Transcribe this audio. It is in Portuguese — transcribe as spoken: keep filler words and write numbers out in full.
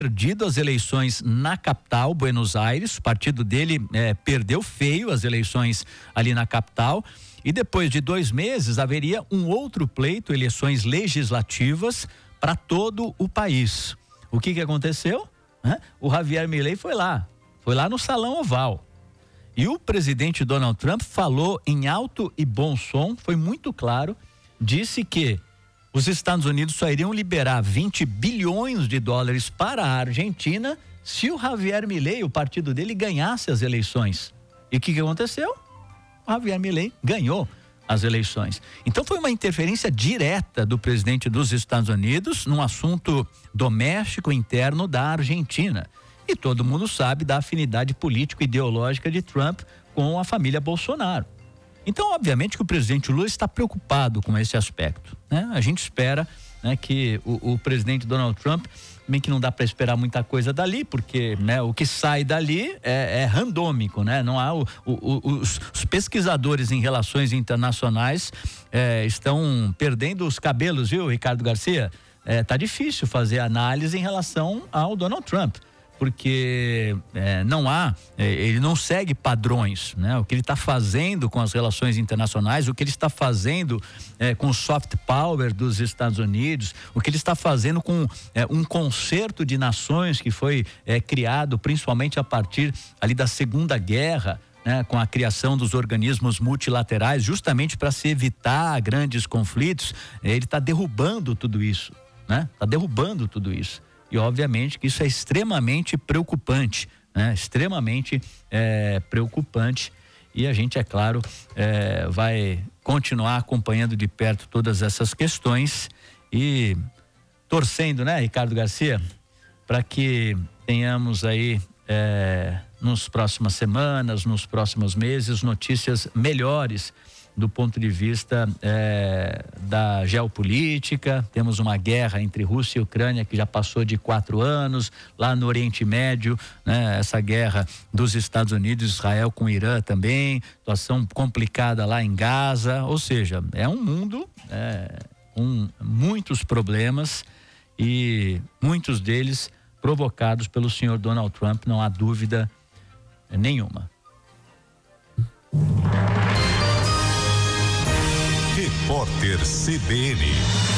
perdido as eleições na capital, Buenos Aires. O partido dele eh, perdeu feio as eleições ali na capital. E depois de dois meses haveria um outro pleito, eleições legislativas para todo o país. O que que aconteceu? Hã? O Javier Milei foi lá, foi lá no Salão Oval. E o presidente Donald Trump falou em alto e bom som, foi muito claro, disse que os Estados Unidos só iriam liberar vinte bilhões de dólares para a Argentina se o Javier Milei, o partido dele, ganhasse as eleições. E o que que aconteceu? O Javier Milei ganhou as eleições. Então foi uma interferência direta do presidente dos Estados Unidos num assunto doméstico interno da Argentina. E todo mundo sabe da afinidade político-ideológica de Trump com a família Bolsonaro. Então, obviamente que o presidente Lula está preocupado com esse aspecto, né? A gente espera, né, que o, o presidente Donald Trump, bem que não dá para esperar muita coisa dali, porque, né, o que sai dali é, é randômico, né? Não há o, o, os, os pesquisadores em relações internacionais é, estão perdendo os cabelos, viu, Ricardo Garcia? É, tá difícil fazer análise em relação ao Donald Trump, porque é, não há, é, ele não segue padrões, né? O que ele está fazendo com as relações internacionais, o que ele está fazendo é, com o soft power dos Estados Unidos, o que ele está fazendo com é, um concerto de nações que foi é, criado principalmente a partir ali da Segunda Guerra, né? Com a criação dos organismos multilaterais, justamente para se evitar grandes conflitos. Ele está derrubando tudo isso, né? Está derrubando tudo isso. E obviamente que isso é extremamente preocupante, né? Extremamente é, preocupante. E a gente, é claro, é, vai continuar acompanhando de perto todas essas questões e torcendo, né, Ricardo Garcia, para que tenhamos aí é, nos próximas semanas, nos próximos meses, notícias melhores do ponto de vista é, da geopolítica. Temos uma guerra entre Rússia e Ucrânia que já passou de quatro anos, lá no Oriente Médio, né? Essa guerra dos Estados Unidos e Israel com o Irã também, situação complicada lá em Gaza, ou seja, é um mundo é, com muitos problemas e muitos deles provocados pelo senhor Donald Trump, não há dúvida nenhuma. Repórter C B N.